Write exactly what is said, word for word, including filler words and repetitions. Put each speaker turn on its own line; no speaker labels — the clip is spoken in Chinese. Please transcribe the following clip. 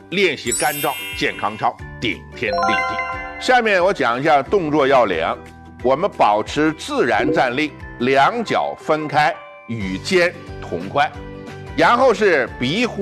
练习干招、健康操，顶天立地。下面我讲一下动作要领，我们保持自然站立，两脚分开，与肩同宽，然后是鼻呼。